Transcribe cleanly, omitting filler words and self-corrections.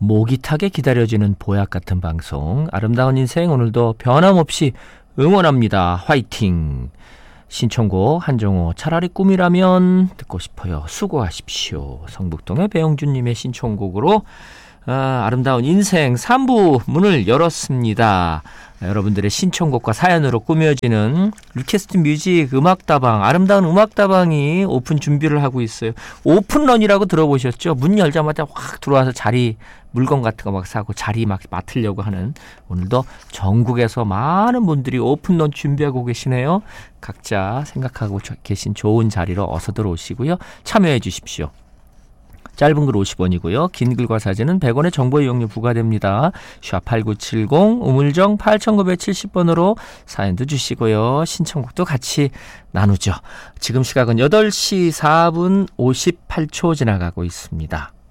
목이 타게 기다려지는 보약 같은 방송 아름다운 인생 오늘도 변함없이 응원합니다. 화이팅. 신청곡 한정호 차라리 꿈이라면 듣고 싶어요. 수고하십시오. 성북동의 배영준님의 신청곡으로 아름다운 인생 3부 문을 열었습니다. 여러분들의 신청곡과 사연으로 꾸며지는 리퀘스트 뮤직 음악다방, 아름다운 음악다방이 오픈 준비를 하고 있어요. 오픈런이라고 들어보셨죠? 문 열자마자 확 들어와서 자리, 물건 같은 거 막 사고 자리 막 맡으려고 하는, 오늘도 전국에서 많은 분들이 오픈런 준비하고 계시네요. 각자 생각하고 계신 좋은 자리로 어서 들어오시고요. 참여해 주십시오. 짧은 글 50원이고요. 긴 글과 사진은 100원의 정보 이용료 부과됩니다. 샵8970 우물정 8970번으로 사연도 주시고요. 신청곡도 같이 나누죠. 지금 시각은 8시 4분 58초 지나가고 있습니다.